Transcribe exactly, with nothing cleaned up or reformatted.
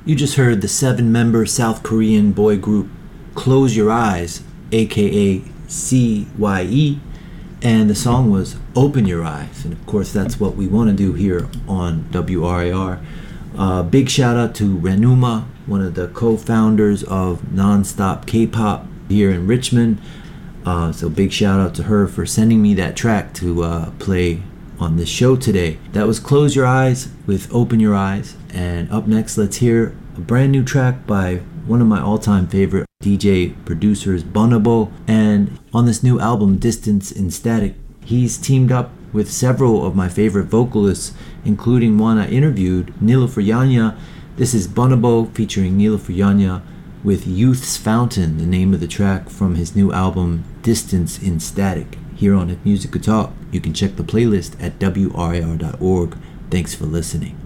You just heard the seven-member South Korean boy group Close Your Eyes, aka C Y E, and the song was Open Your Eyes. And of course that's what we want to do here on W R A R. Uh, big shout out to Renuma, one of the co-founders of Nonstop K-Pop here in Richmond. Uh, so big shout out to her for sending me that track to uh, play on this show today. That was Close Your Eyes with Open Your Eyes. And up next, let's hear a brand new track by one of my all-time favorite D J producers, Bonobo. And on this new album, Distance in Static, he's teamed up with several of my favorite vocalists, including one I interviewed, Niloufer Yanya. This is Bonobo featuring Niloufer Yanya with Youth's Fountain, the name of the track from his new album, Distance in Static. Here on If Music Could Talk, you can check the playlist at W R A R dot org. Thanks for listening.